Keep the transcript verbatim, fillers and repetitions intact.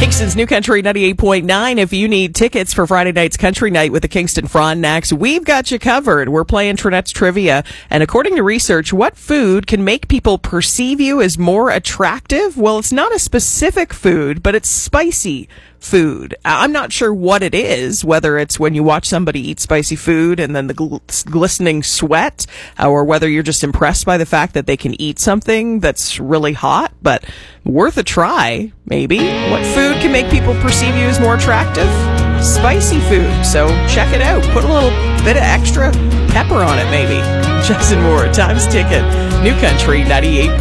Kingston's New Country ninety-eight point nine. If you need tickets for Friday night's Country Night with the Kingston Frontenacs, we've got you covered. We're playing Trinette's Trivia. And according to research, what food can make people perceive you as more attractive? Well, it's not a specific food, but it's spicy food. I'm not sure what it is, whether it's when you watch somebody eat spicy food and then the gl- glistening sweat, or whether you're just impressed by the fact that they can eat something that's really hot, but worth a try, maybe. What food can make people perceive you as more attractive? Spicy food. So check it out. Put a little bit of extra pepper on it, maybe. Justin Moore, Times Ticket, New Country ninety-eight.